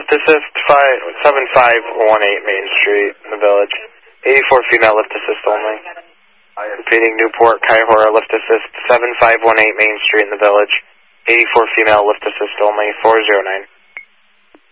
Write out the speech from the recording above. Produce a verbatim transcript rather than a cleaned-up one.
lift assist, seven five one eight Main Street in the Village. eighty-four female lift assist only. Repeating Newport, Kaihura, lift assist, seven five one eight Main Street in the Village. eighty-four female lift assist only, four zero nine.